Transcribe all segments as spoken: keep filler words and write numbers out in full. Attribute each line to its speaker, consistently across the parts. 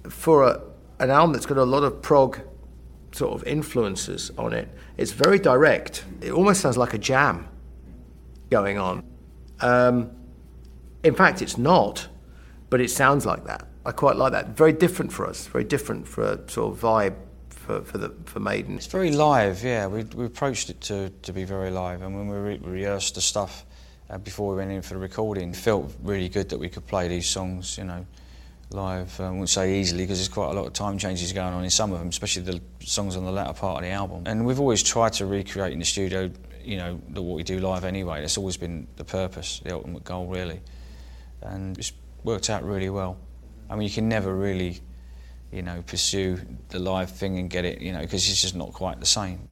Speaker 1: for a, an album that's got a lot of prog sort of influences on it, it's very direct. It almost sounds like a jam going on. Um, in fact, it's not, but it sounds like that. I quite like that. Very different for us, very different for a sort of vibe for for, the, for Maiden.
Speaker 2: It's very live, yeah. We, we approached it to, to be very live, and when we re rehearsed the stuff uh, before we went in for the recording, it felt really good that we could play these songs, you know, live. I wouldn't say easily, because there's quite a lot of time changes going on in some of them, especially the songs on the latter part of the album. And we've always tried to recreate in the studio, you know, the, what we do live anyway. That's always been the purpose, the ultimate goal, really. And it's worked out really well. I mean, you can never really, you know, pursue the live thing and get it, you know, because it's just not quite the same.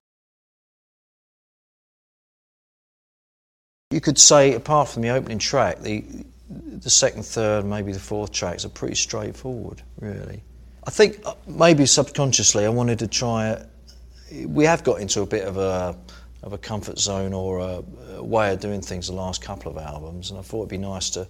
Speaker 3: You could say, apart from the opening track, the the second, third, maybe the fourth tracks are pretty straightforward, really. I think maybe subconsciously I wanted to try it. We have got into a bit of a of a comfort zone or a, a way of doing things the last couple of albums, and I thought it'd be nice to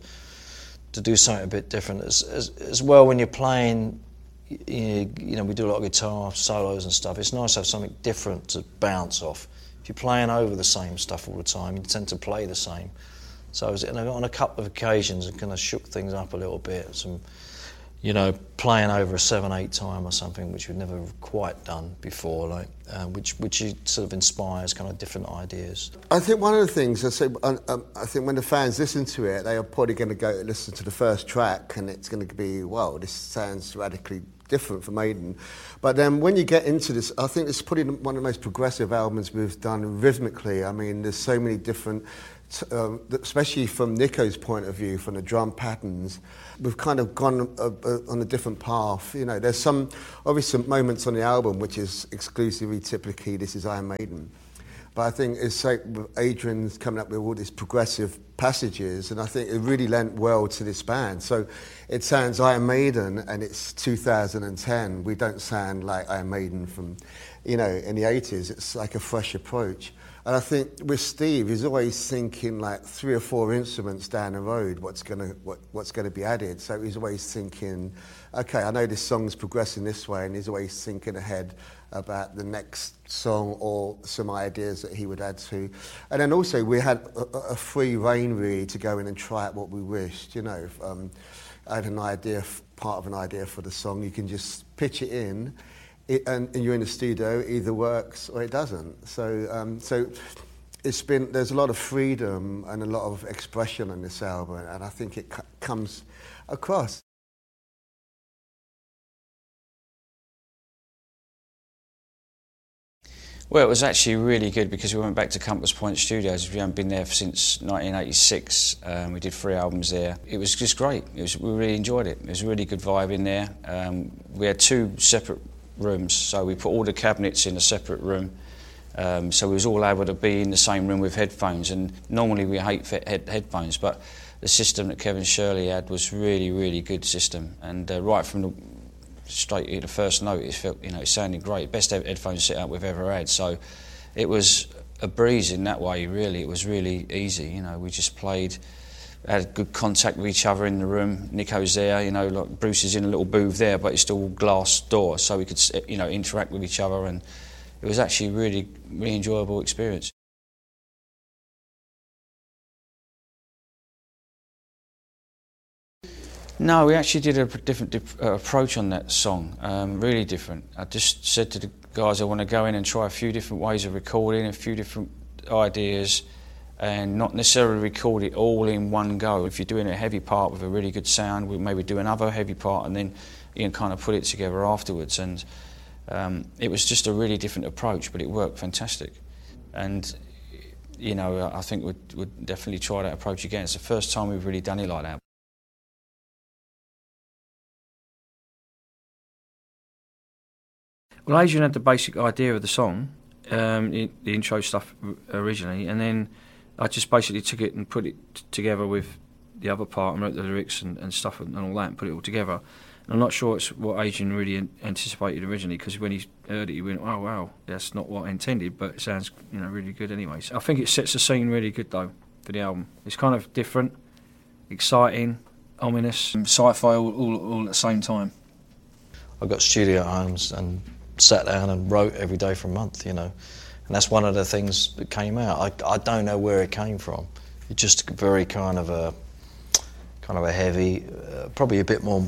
Speaker 3: to do something a bit different as as, as well. When you're playing, you, you know, we do a lot of guitar solos and stuff. It's nice to have something different to bounce off. If you're playing over the same stuff all the time, you tend to play the same. So I was, and on a couple of occasions, it kind of shook things up a little bit. Some, you know, playing over a seven, eight time or something, which we've never quite done before, like, uh, which which sort of inspires kind of different ideas.
Speaker 4: I think one of the things I say, um, I think when the fans listen to it, they are probably going to go listen to the first track, and it's going to be, wow, this sounds radically different from Maiden. But then when you get into this, I think it's probably one of the most progressive albums we've done rhythmically. I mean, there's so many different. Um, especially from Nico's point of view, from the drum patterns, we've kind of gone uh, uh, on a different path. You know, there's some obviously some moments on the album which is exclusively, typically, this is Iron Maiden. But I think it's like Adrian's coming up with all these progressive passages, and I think it really lent well to this band. So it sounds Iron Maiden, and it's two thousand ten. We don't sound like Iron Maiden from, you know, in the eighties. It's like a fresh approach. And I think with Steve, he's always thinking like three or four instruments down the road, what's gonna what, what's gonna be added. So he's always thinking, okay, I know this song's progressing this way, and he's always thinking ahead about the next song or some ideas that he would add to. And then also we had a, a free rein really to go in and try out what we wished. You know, if, um, I had an idea, part of an idea for the song, you can just pitch it in. It, and, and you're in the studio, it either works or it doesn't. So, um, so it's been, there's a lot of freedom and a lot of expression on this album, and I think it c comes across.
Speaker 2: Well, it was actually really good because we went back to Compass Point Studios. We haven't been there since nineteen eighty-six. Um, we did three albums there. It was just great. It was, we really enjoyed it. It was a really good vibe in there. Um, we had two separate rooms, so we put all the cabinets in a separate room, um, so we was all able to be in the same room with headphones. And normally we hate head headphones, but the system that Kevin Shirley had was really, really good system. And uh, right from the straight at the first note, it felt, you know, it sounded great. Best headphone setup we've ever had. So it was a breeze in that way. Really, it was really easy. You know, we just played. Had good contact with each other in the room. Nico's there, you know, like Bruce is in a little booth there, but it's still glass door, so we could, you know, interact with each other, and it was actually a really, really enjoyable experience. No, we actually did a different dip, uh, approach on that song, um, really different. I just said to the guys I want to go in and try a few different ways of recording, a few different ideas, and not necessarily record it all in one go. If you're doing a heavy part with a really good sound, we'll maybe do another heavy part, and then you can kind of put it together afterwards. And um, it was just a really different approach, but it worked fantastic. And, you know, I think we'd, we'd definitely try that approach again. It's the first time we've really done it like that.
Speaker 5: Well, Adrian had the basic idea of the song, um, the, the intro stuff originally, and then I just basically took it and put it t together with the other part and wrote the lyrics and, and stuff and, and all that and put it all together. And I'm not sure it's what Adrian really an anticipated originally, because when he heard it he went, oh wow, that's not what I intended, but it sounds, you know, really good anyway. So I think it sets the scene really good though for the album. It's kind of different, exciting, ominous, sci-fi all, all, all at the same time.
Speaker 3: I got studio at home and sat down and wrote every day for a month, you know. And that's one of the things that came out. I, I don't know where it came from. It's just very kind of a, kind of a heavy, uh, probably a bit more,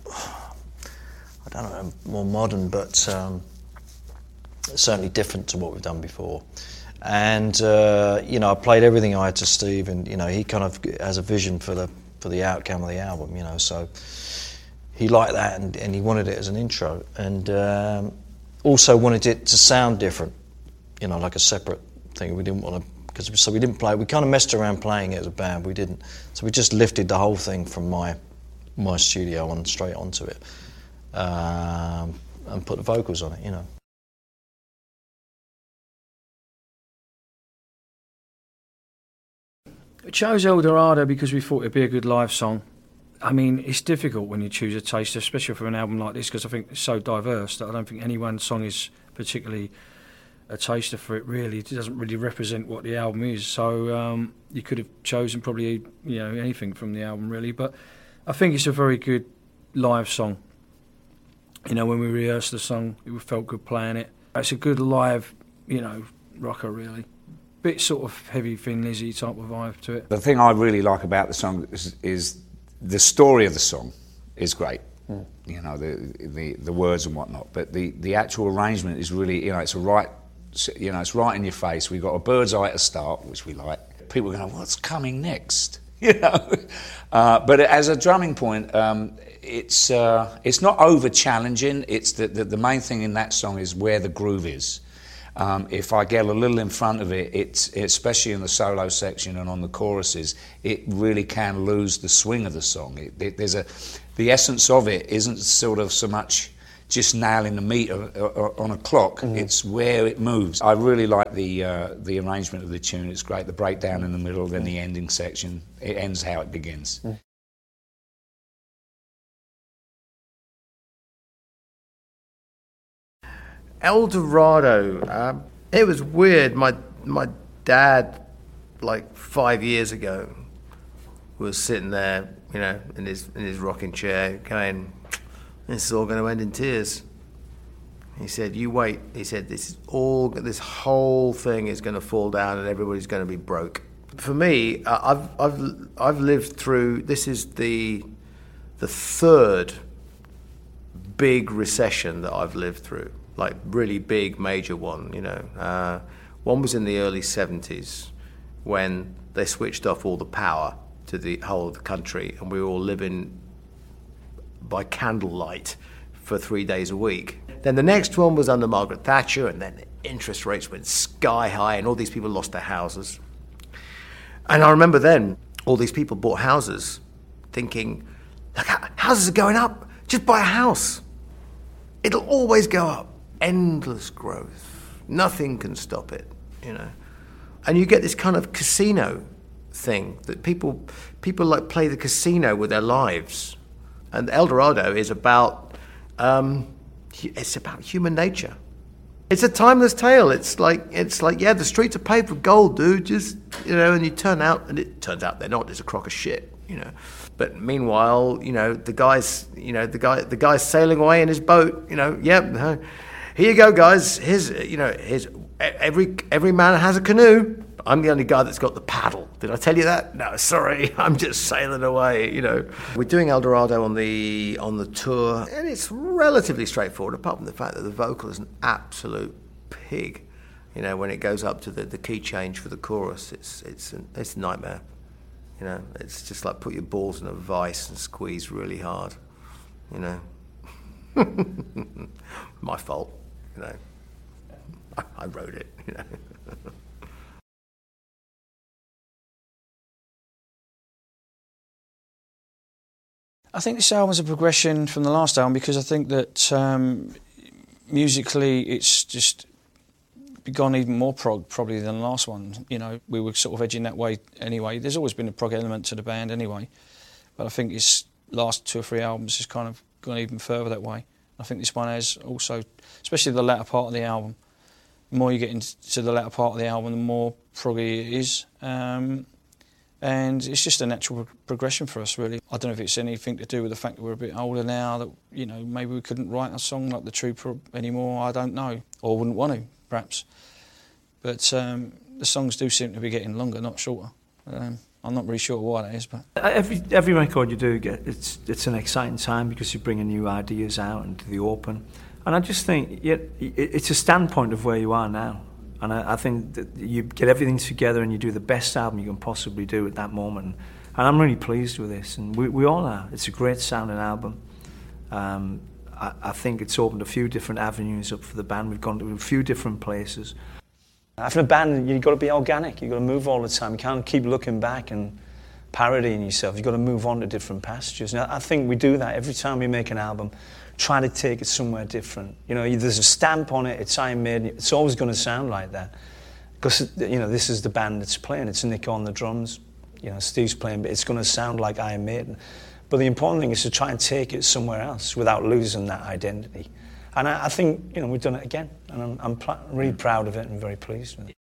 Speaker 3: I don't know, more modern, but um, certainly different to what we've done before. And uh, you know, I played everything I had to Steve, and you know, he kind of has a vision for the for the outcome of the album, you know. So he liked that, and, and he wanted it as an intro, and um, also wanted it to sound different, you know, like a separate thing. We didn't want to, because so we didn't play. We kind of messed around playing it as a band. We didn't, so we just lifted the whole thing from my my studio on straight onto it, um, and put the vocals on it, you know.
Speaker 5: We chose El Dorado because we thought it'd be a good live song. I mean, it's difficult when you choose a taste, especially for an album like this, because I think it's so diverse that I don't think any one song is particularly a taster for it, really. It doesn't really represent what the album is. So um, you could have chosen probably, you know, anything from the album, really. But I think it's a very good live song. You know, when we rehearsed the song, it felt good playing it. It's a good live, you know, rocker, really. Bit sort of heavy Thin Lizzy type of vibe to it.
Speaker 6: The thing I really like about the song is, is the story of the song is great. Mm. You know, the, the the words and whatnot, but the, the actual arrangement is really, you know, it's a right, you know, it's right in your face. We've got a bird's eye to start, which we like. People are going, what's coming next? You know, uh, but as a drumming point, um, it's uh, it's not over challenging. It's the, the the main thing in that song is where the groove is. Um, if I get a little in front of it, it's especially in the solo section and on the choruses, it really can lose the swing of the song. It, it, there's a, the essence of it isn't sort of so much just nailing the meter on a clock. Mm-hmm. It's where it moves. I really like the uh, the arrangement of the tune. It's great. The breakdown in the middle, then the ending section. It ends how it begins. Mm.
Speaker 1: El Dorado, um, it was weird. My my dad, like five years ago, was sitting there, you know, in his in his rocking chair, going, "This is all going to end in tears." He said, "You wait." He said, "This is all. This whole thing is going to fall down, and everybody's going to be broke." For me, I've I've I've lived through. This is the the third big recession that I've lived through. Like really big, major one, you know. Uh, one was in the early seventies when they switched off all the power to the whole of the country, and we were all living by candlelight for three days a week. Then the next one was under Margaret Thatcher, and then interest rates went sky high, and all these people lost their houses. And I remember then all these people bought houses, thinking, "Look, houses are going up. Just buy a house. It'll always go up." Endless growth. Nothing can stop it, you know. And you get this kind of casino thing that people people like play the casino with their lives. And El Dorado is about um, it's about human nature. It's a timeless tale. It's like it's like yeah, the streets are paved with gold, dude. Just you know, and you turn out, and it turns out they're not. It's a crock of shit, you know. But meanwhile, you know, the guy's you know the guy the guy's sailing away in his boat. You know, yep. Yeah, here you go, guys. Here's, you know, here's every every man has a canoe. I'm the only guy that's got the paddle. Did I tell you that? No, sorry. I'm just sailing away. You know, we're doing El Dorado on the on the tour, and it's relatively straightforward, apart from the fact that the vocal is an absolute pig. You know, when it goes up to the, the key change for the chorus, it's it's an, it's a nightmare. You know, it's just like put your balls in a vice and squeeze really hard. You know, my fault. You know, I, I wrote it, you know.
Speaker 5: I think this album's a progression from the last album because I think that um, musically it's just gone even more prog probably than the last one. You know, we were sort of edging that way anyway. There's always been a prog element to the band anyway, but I think its last two or three albums has kind of gone even further that way. I think this one has also, especially the latter part of the album. The more you get into the latter part of the album, the more proggy it is. Um,
Speaker 2: And it's just a natural pro- progression for us, really. I don't know if it's anything to do with the fact that we're a bit older now, that, you know, maybe we couldn't write a song like The Trooper anymore, I don't know, or wouldn't want to, perhaps. But um, the songs do seem to be getting longer, not shorter. Um, I'm not really sure why that is, but
Speaker 7: every every record you do, get it's it's an exciting time because you're bringing new ideas out into the open, and I just think yeah, it's a standpoint of where you are now. And I, I think that you get everything together and you do the best album you can possibly do at that moment. And I'm really pleased with this, and we, we all are. It's a great sounding album. Um, I, I think it's opened a few different avenues up for the band. We've gone to a few different places.
Speaker 8: After a band, you've got to be organic. You've got to move all the time. You can't keep looking back and parodying yourself. You've got to move on to different pastures. And I think we do that every time we make an album. Try to take it somewhere different. You know, there's a stamp on it, it's Iron Maiden, it's always going to sound like that. Because, you know, this is the band that's playing, it's Nick on the drums, you know, Steve's playing, but it's going to sound like Iron Maiden. But the important thing is to try and take it somewhere else without losing that identity. And I, I think, you know, we've done it again, and I'm, I'm pl- really proud of it and very pleased with it.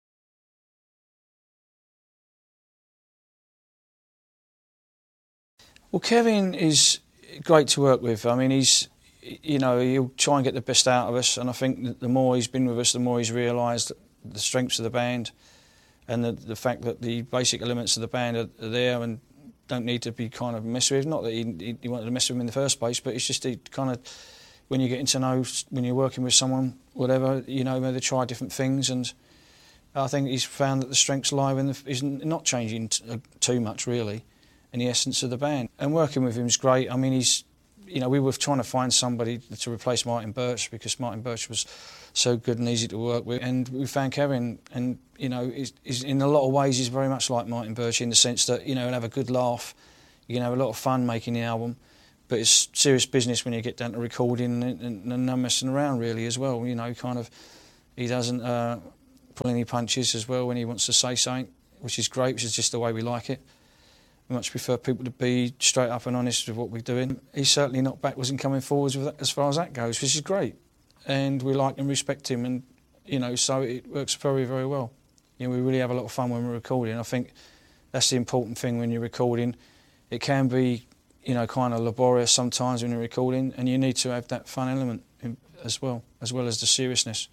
Speaker 2: Well, Kevin is great to work with. I mean, he's, you know, he'll try and get the best out of us, and I think that the more he's been with us, the more he's realised the strengths of the band and the, the fact that the basic elements of the band are, are there and don't need to be kind of messed with. Not that he, he wanted to mess with them in the first place, but it's just he kind of, when you're getting to know, when you're working with someone, whatever, you know, they try different things, and I think he's found that the strengths lie in the, is not changing t- uh, too much, really, in the essence of the band. And working with him is great. I mean, he's, you know, we were trying to find somebody to replace Martin Birch because Martin Birch was so good and easy to work with, and we found Kevin, and, you know, he's, he's, in a lot of ways he's very much like Martin Birch in the sense that, you know, he'll have a good laugh, you can have a lot of fun making the album, but it's serious business when you get down to recording and, and, and no messing around really as well, you know, kind of, he doesn't uh, pull any punches as well when he wants to say something, which is great, which is just the way we like it. We much prefer people to be straight up and honest with what we're doing. He's certainly not backwards and coming forwards with that, as far as that goes, which is great. And we like and respect him, and, you know, so it works very, very well. You know, we really have a lot of fun when we're recording. I think that's the important thing when you're recording. It can be, you know, kind of laborious sometimes when you're recording, and you need to have that fun element in, as well, as well as the seriousness.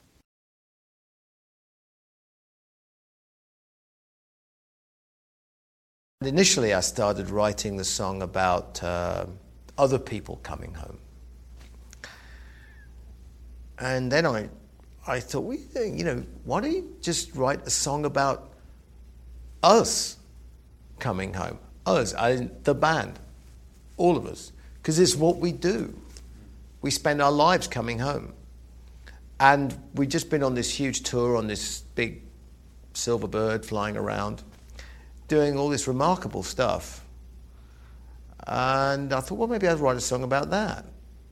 Speaker 1: Initially, I started writing the song about uh, other people coming home. And then I, I thought, well, you know, why don't you just write a song about us coming home? Us, I, the band, all of us. Because it's what we do. We spend our lives coming home. And we've just been on this huge tour on this big silver bird flying around, doing all this remarkable stuff. And I thought, well, maybe I'd write a song about that.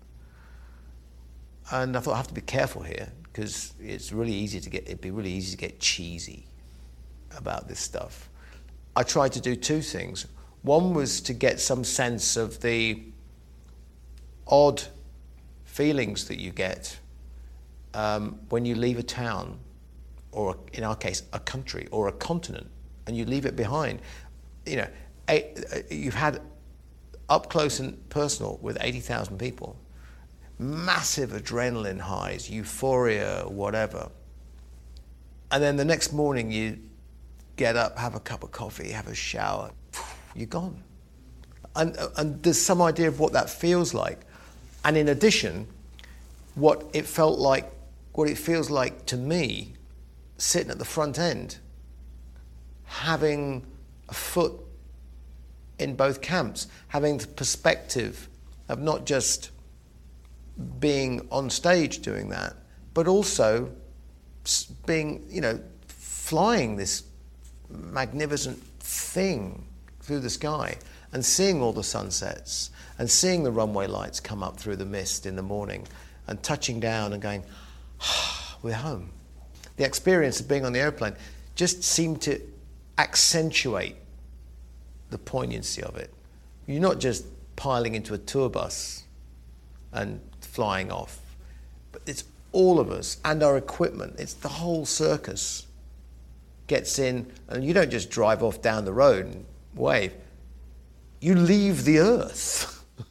Speaker 1: And I thought I have to be careful here because it's really easy to get, it'd be really easy to get cheesy about this stuff. I tried to do two things. One was to get some sense of the odd feelings that you get um, when you leave a town, or in our case, a country or a continent, and you leave it behind. You know, a, you've had up close and personal with eighty thousand people, massive adrenaline highs, euphoria, whatever. And then the next morning you get up, have a cup of coffee, have a shower, you're gone. And, and there's some idea of what that feels like. And in addition, what it felt like, what it feels like to me, sitting at the front end, having a foot in both camps, having the perspective of not just being on stage doing that, but also being, you know, flying this magnificent thing through the sky and seeing all the sunsets and seeing the runway lights come up through the mist in the morning and touching down and going, ah, we're home. The experience of being on the airplane just seemed to accentuate the poignancy of it. You're not just piling into a tour bus and flying off, but it's all of us and our equipment. It's the whole circus gets in, and you don't just drive off down the road and wave. You leave the earth.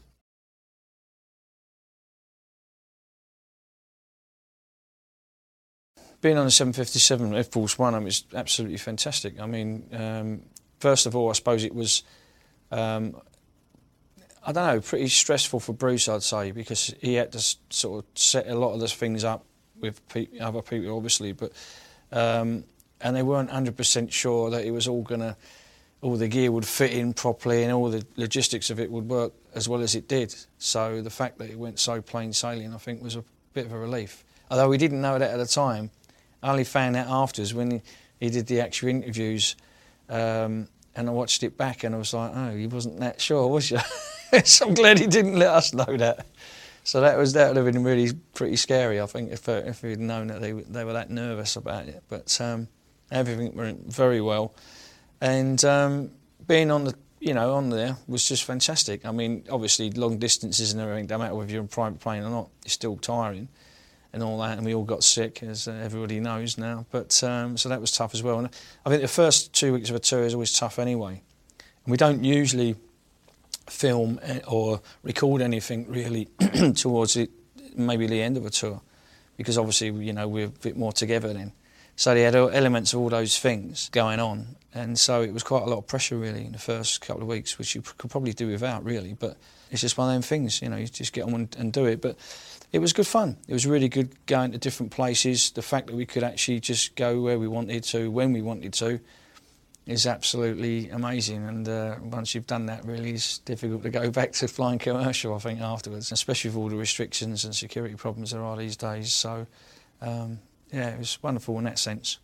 Speaker 5: Being on the seven fifty-seven Air Force One, I mean, it's absolutely fantastic. I mean, um, first of all, I suppose it was, um, I don't know, pretty stressful for Bruce, I'd say, because he had to s- sort of set a lot of those things up with pe- other people, obviously, but um, and they weren't one hundred percent sure that it was all going to, all the gear would fit in properly and all the logistics of it would work as well as it did. So the fact that it went so plain sailing, I think, was a bit of a relief. Although we didn't know that at the time. I only found out afterwards when he, he did the actual interviews, um, and I watched it back and I was like, oh, he wasn't that sure, was you? So I'm glad he didn't let us know that. So that was that would have been really pretty scary, I think, if uh, if we'd known that they they were that nervous about it. But um, everything went very well, and um, being on the you know on there was just fantastic. I mean, obviously long distances and everything, no matter whether you're in a private plane or not, it's still tiring. And all that, and we all got sick, as uh, everybody knows now. But um, so that was tough as well. And I think the first two weeks of a tour is always tough anyway. And we don't usually film or record anything really towards it, maybe the end of a tour, because obviously you know we're a bit more together then. So they had elements of all those things going on, and so it was quite a lot of pressure really in the first couple of weeks, which you could probably do without really. But it's just one of them things, you know, you just get on and, and do it. But it was good fun. It was really good going to different places. The fact that we could actually just go where we wanted to, when we wanted to, is absolutely amazing. And uh, once you've done that, really, it's difficult to go back to flying commercial, I think, afterwards, especially with all the restrictions and security problems there are these days. So, um, yeah, it was wonderful in that sense.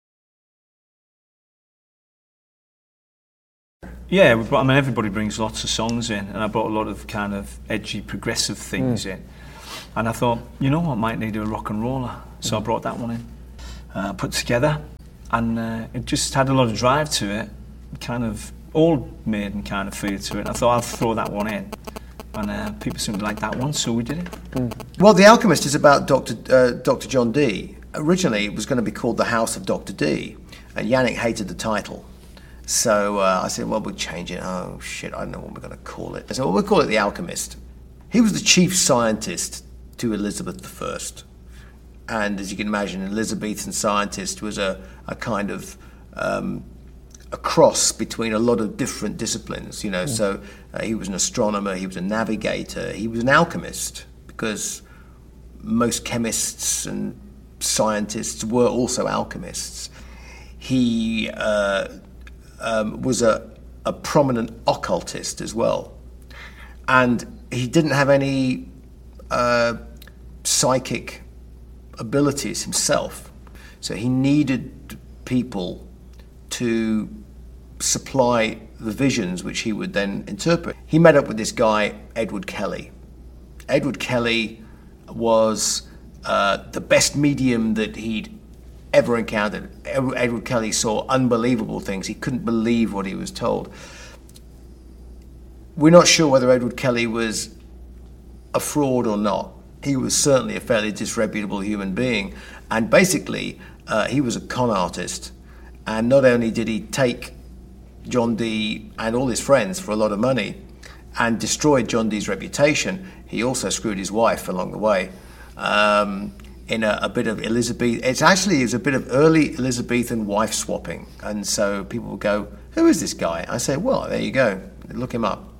Speaker 7: Yeah, we brought, I mean, everybody brings lots of songs in, and I brought a lot of kind of edgy, progressive things mm. in. And I thought, you know what, I might need a rock and roller. So mm. I brought that one in, uh, put together, and uh, it just had a lot of drive to it, kind of old maiden kind of feel to it. I thought I'll throw that one in, and uh, people seemed to like that one, so we did it.
Speaker 1: Mm. Well, The Alchemist is about Doctor Uh, Doctor John Dee. Originally, it was going to be called The House of Doctor Dee, and Yannick hated the title. So uh, I said, well, we'll change it. Oh, shit, I don't know what we're going to call it. I said, well, we'll call it The Alchemist. He was the chief scientist to Elizabeth the First. And as you can imagine, an Elizabethan scientist was a, a kind of um, a cross between a lot of different disciplines, you know. Mm. So uh, he was an astronomer, he was a navigator, he was an alchemist, because most chemists and scientists were also alchemists. He uh, um, was a, a prominent occultist as well. And he didn't have any uh, psychic abilities himself. So he needed people to supply the visions which he would then interpret. He met up with this guy, Edward Kelly. Edward Kelly was uh, the best medium that he'd ever encountered. Edward Kelly saw unbelievable things. He couldn't believe what he was told. We're not sure whether Edward Kelly was a fraud or not. He was certainly a fairly disreputable human being, and basically uh, he was a con artist. And not only did he take John Dee and all his friends for a lot of money and destroyed John Dee's reputation, he also screwed his wife along the way. Um, in a, a bit of Elizabeth, it's actually it's a bit of early Elizabethan wife swapping, and so people will go, "Who is this guy?" I say, "Well, there you go, look him up."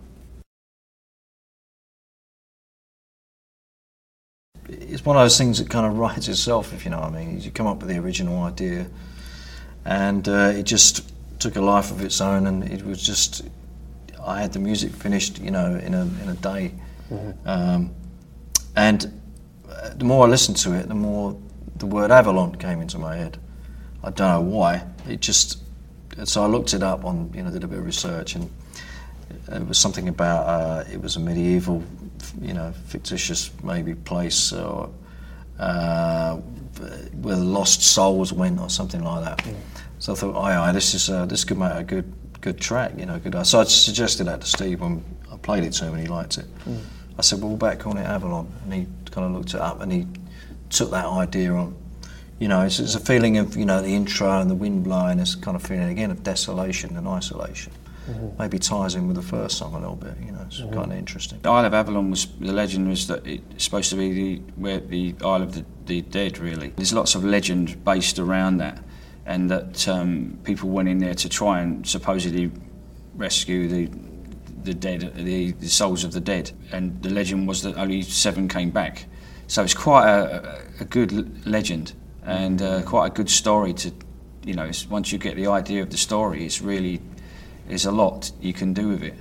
Speaker 3: It's one of those things that kind of writes itself, if you know what I mean. You come up with the original idea, and uh, it just took a life of its own, and it was just, I had the music finished, you know, in a in a day, mm-hmm. um, and the more I listened to it, the more the word Avalon came into my head. I don't know why. It just, so I looked it up on, you know, did a bit of research, and it was something about uh, it was a medieval, you know, fictitious maybe place, or uh, where the lost souls went, or something like that. Mm. So I thought, aye, aye, this is uh, this could make a good good track, you know. Good. So I suggested that to Steve when I played it to him, and he liked it. Mm. I said, well, we're back calling it Avalon, and he kind of looked it up, and he took that idea on, You know, it's, it's a feeling of, you know, the intro and the wind blowing, this kind of feeling, again, of desolation and isolation. Mm-hmm. Maybe ties in with the first song a little bit, you know, it's mm-hmm. kind of interesting.
Speaker 2: The Isle of Avalon was, the legend was that it's supposed to be the, where the Isle of the, the Dead, really. There's lots of legend based around that, and that um, people went in there to try and supposedly rescue the the dead, the, the souls of the dead, and the legend was that only seven came back. So it's quite a, a good legend, and uh, quite a good story to, you know, it's, once you get the idea of the story, it's really, there's a lot you can do with it.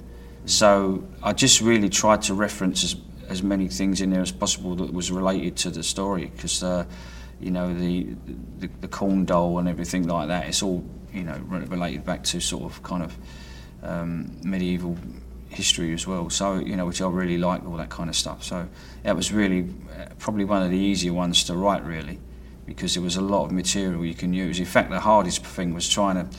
Speaker 2: So I just really tried to reference as, as many things in there as possible that was related to the story, because, uh, you know, the, the the corn doll and everything like that, it's all, you know, related back to sort of kind of um, medieval history as well. So, you know, which I really like, all that kind of stuff. So that was really uh, probably one of the easier ones to write, really, because there was a lot of material you can use. In fact, the hardest thing was trying to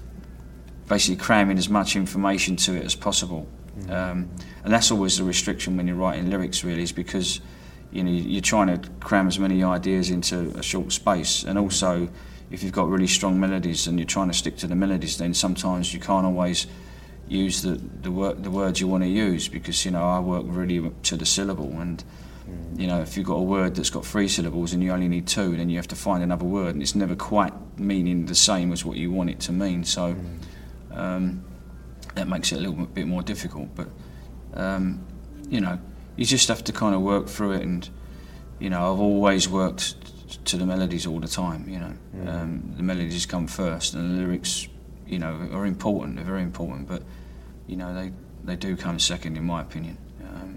Speaker 2: basically cram in as much information to it as possible. Mm-hmm. um, and that's always the restriction when you're writing lyrics, really, is because, you know, you're trying to cram as many ideas into a short space. And also, if you've got really strong melodies and you're trying to stick to the melodies, then sometimes you can't always use the the, wor- the words you want to use, because, you know, I work really to the syllable, and mm. you know, if you've got a word that's got three syllables and you only need two, then you have to find another word, and it's never quite meaning the same as what you want it to mean. So mm. um, that makes it a little bit more difficult. But um, you know, you just have to kind of work through it, and, you know, I've always worked to the melodies all the time. You know, mm. um, the melodies come first, and the lyrics, you know, are important. They're very important, but, you know, they, they do come second, in my opinion. Um,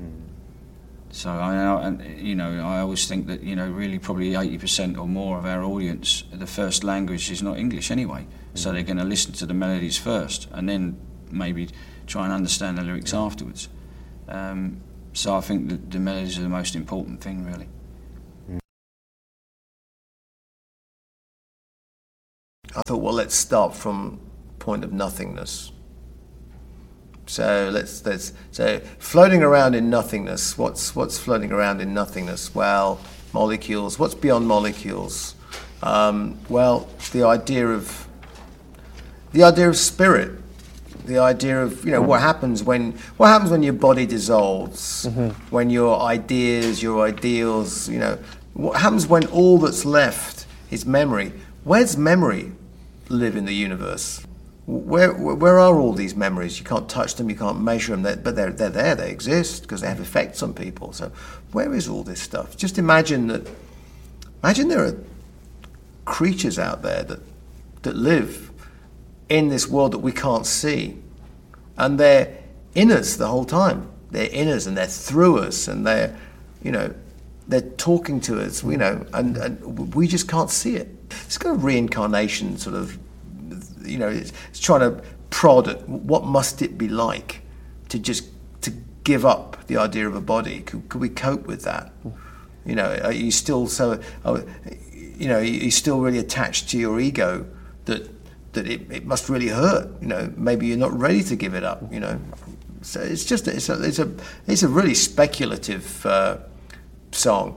Speaker 2: mm. So, I, and you know, I always think that, you know, really probably eighty percent or more of our audience, the first language is not English anyway. Mm. So they're going to listen to the melodies first, and then maybe try and understand the lyrics mm. afterwards. Um, so I think that the melodies are the most important thing, really.
Speaker 1: I thought, well, let's start from point of nothingness. So let's let's so floating around in nothingness. What's what's floating around in nothingness? Well, molecules. What's beyond molecules? Um, well, the idea of the idea of spirit. The idea of, you know, what happens when what happens when your body dissolves, mm-hmm. when your ideas, your ideals, you know, what happens when all that's left is memory? Where's memory live in the universe? Where where are all these memories? You can't touch them, you can't measure them, but they're they're there. They exist because they have effects on people. So where is all this stuff? Just imagine that. Imagine there are creatures out there that that live in this world that we can't see, and they're in us the whole time. They're in us and they're through us, and they're, you know, they're talking to us, you know, and, and we just can't see it. It's kind of reincarnation, sort of, you know, it's, it's trying to prod at what must it be like to just to give up the idea of a body. Could, could we cope with that? You know, are you still so, you know, are you still really attached to your ego that that it, it must really hurt? You know, maybe you're not ready to give it up. You know, so it's just it's a it's a it's a really speculative uh, song.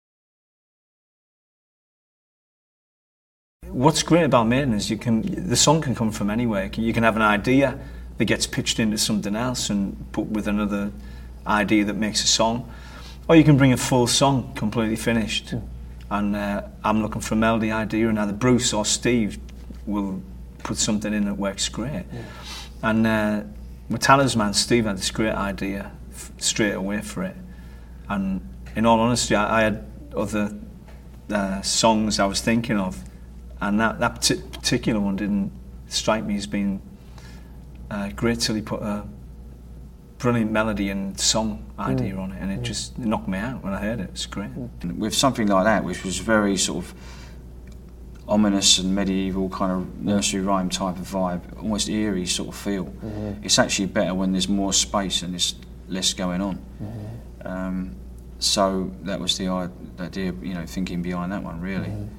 Speaker 8: What's great about Maiden is you can the song can come from anywhere. You can have an idea that gets pitched into something else and put with another idea that makes a song, or you can bring a full song completely finished. Mm. And uh, I'm looking for a melody idea, and either Bruce or Steve will put something in that works great. Yeah. And uh, with Talisman, Steve had this great idea f- straight away for it. And in all honesty, I, I had other uh, songs I was thinking of, and that, that t- particular one didn't strike me as being uh, great till he put a brilliant melody and song idea mm. on it, and it mm. just knocked me out when I heard it. It's great.
Speaker 2: With something like that, which was very sort of ominous and medieval kind of nursery rhyme type of vibe, almost eerie sort of feel. Mm-hmm. It's actually better when there's more space and there's less going on. Mm-hmm. Um, so that was the idea, you know, thinking behind that one, really. Mm-hmm.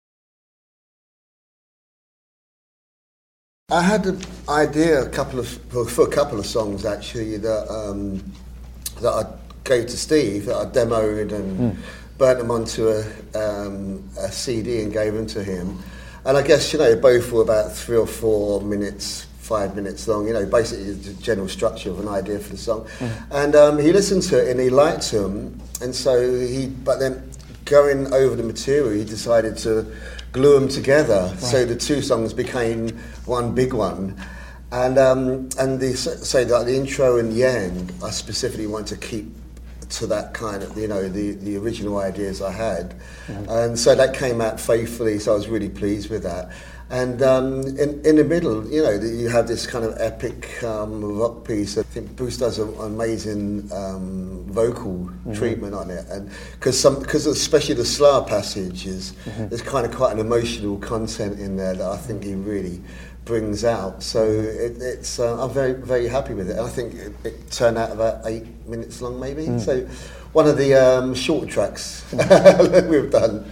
Speaker 4: I had an idea a couple of for a couple of songs actually that um, that I gave to Steve, that I demoed and. Mm. burnt them onto a, um, a C D and gave them to him. And I guess, you know, both were about three or four minutes, five minutes long, you know, basically the general structure of an idea for the song. Mm. And um, he listened to it and he liked them. And so he, but then going over the material, he decided to glue them together. Right. So the two songs became one big one. And um, and the, so like the intro and the end, I specifically want to keep to that kind of, you know, the, the original ideas I had. Mm. And so that came out faithfully, so I was really pleased with that. And um, in, in the middle, you know, you have this kind of epic um, rock piece. I think Bruce does an amazing um, vocal mm-hmm. treatment on it, and because some, because especially the slower passages, mm-hmm. there's kind of quite an emotional content in there that I think he really brings out. So it, it's uh, I'm very very happy with it. I think it, it turned out about eight minutes long, maybe. Mm. So one of the um, shorter tracks that we've done.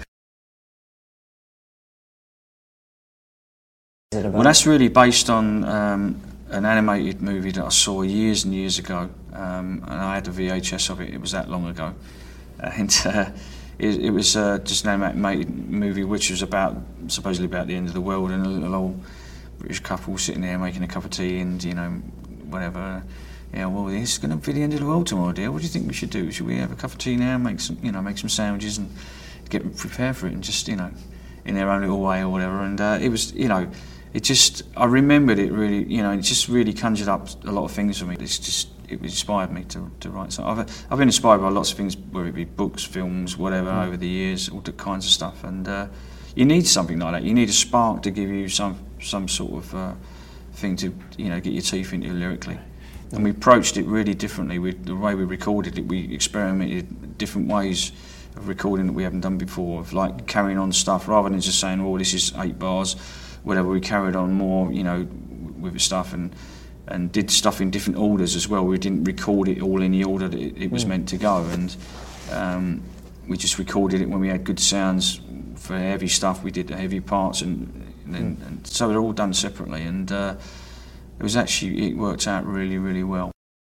Speaker 5: Well, that's really based on um, an animated movie that I saw years and years ago, um, and I had a V H S of it. It was that long ago, and uh, it, it was uh, just an animated movie which was about supposedly about the end of the world, and a little old British couple sitting there making a cup of tea, and you know, whatever. Yeah, well, this is going to be the end of the world tomorrow, dear. What do you think we should do? Should we have a cup of tea now, make some, you know, make some sandwiches and get prepared for it, and just, you know, in their own little way or whatever. And uh, it was, you know. It just, I remembered it really, you know, it just really conjured up a lot of things for me. It's just, it inspired me to, to write something. I've, I've been inspired by lots of things, whether it be books, films, whatever, mm. over the years, all the kinds of stuff. And uh, you need something like that. You need a spark to give you some some sort of uh, thing to, you know, get your teeth into lyrically. Mm. And we approached it really differently. We, the way we recorded it, we experimented different ways of recording that we haven't done before, of like carrying on stuff rather than just saying, oh, this is eight bars. Whatever, we carried on more, you know, with the stuff and and did stuff in different orders as well. We didn't record it all in the order that it, it was mm. meant to go, and um, we just recorded it when we had good sounds for heavy stuff. We did the heavy parts, and, and, then, mm. and so they're all done separately. And uh, it was actually it worked out really, really well.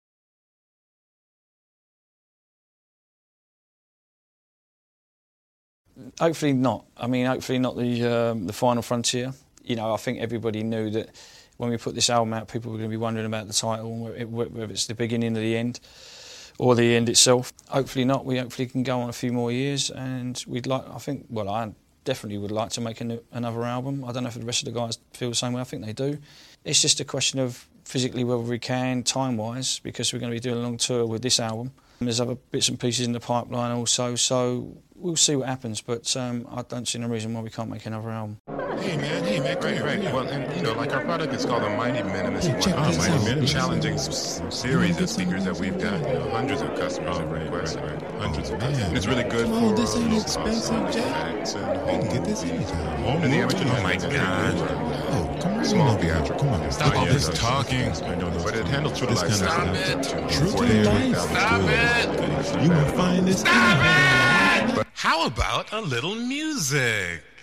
Speaker 5: Hopefully not. I mean, hopefully not the um, the final frontier. You know, I think everybody knew that when we put this album out, people were going to be wondering about the title, whether it's the beginning of the end or the end itself. Hopefully not. We hopefully can go on a few more years, and we'd like. I think. Well, I definitely would like to make a, another album. I don't know if the rest of the guys feel the same way. I think they do. It's just a question of physically whether we can, time-wise, because we're going to be doing a long tour with this album. And there's other bits and pieces in the pipeline also, so we'll see what happens. But um, I don't see no reason why we can't make another album.
Speaker 9: Hey man, hey man, right, right. Well, and you know, like our product is called the Mighty Minimalist. Hey, check this out. Mighty Minimalist. Challenging s- series of speakers that we've got. You know, hundreds of customers have requested. Right, right. Hundreds oh, of customers. And it's really good oh, for this ain't expensive, Jack. You can get this anytime. Oh, and the amateur, oh my God. Oh, come on. Small theatrical. Come on. Stop all this talking. But it handles true to life. Stop it. True to life. Stop it. You will find this. Stop it. How about a little music?